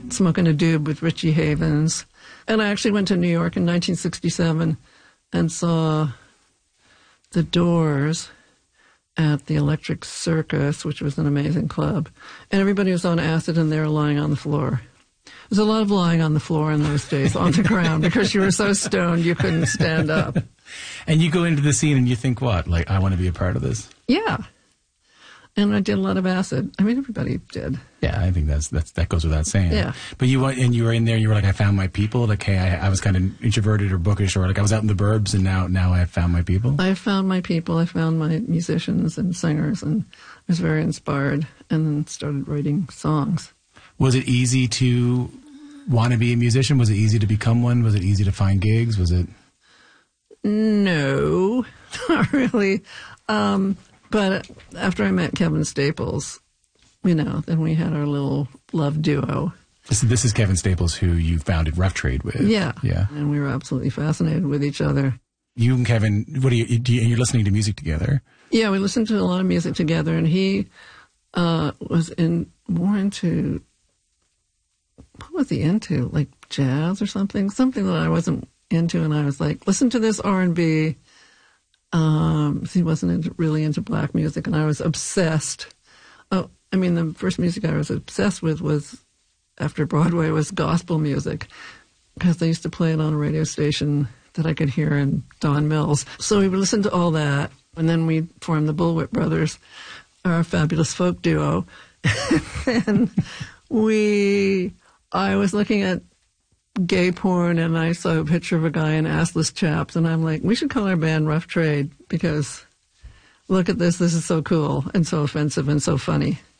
Smoking a Doob with Richie Havens. And I actually went to New York in 1967 and saw the Doors at the Electric Circus, which was an amazing club. And everybody was on acid and they were lying on the floor. There's a lot of lying on the floor in those days, on the ground, because you were so stoned you couldn't stand up. And you go into the scene and you think, what? Like, I want to be a part of this? Yeah. And I did a lot of acid. I mean, everybody did. Yeah, I think that goes without saying. Yeah. But you were in there and you were like, I found my people. Like, hey, I was kind of introverted or bookish, or like I was out in the burbs and now I have found my people. I found my people. I found my musicians and singers, and I was very inspired and then started writing songs. Was it easy to want to be a musician? Was it easy to become one? Was it easy to find gigs? Was it? No, not really. But after I met Kevin Staples, then we had our little love duo. This is Kevin Staples, who you founded Rough Trade with. Yeah. Yeah. And we were absolutely fascinated with each other. You and Kevin, you're listening to music together? Yeah, we listened to a lot of music together, and he was more into, what was he into? Like jazz or something? Something that I wasn't into, and I was like, listen to this R&B. He wasn't really into black music, and I was obsessed. The first music I was obsessed with was, after Broadway, was gospel music, because they used to play it on a radio station that I could hear in Don Mills. So we would listen to all that, and then we formed the Bullwhip Brothers, our fabulous folk duo. And I was looking at gay porn, and I saw a picture of a guy in assless chaps, and I'm like, we should call our band Rough Trade, because look at this is so cool and so offensive and so funny.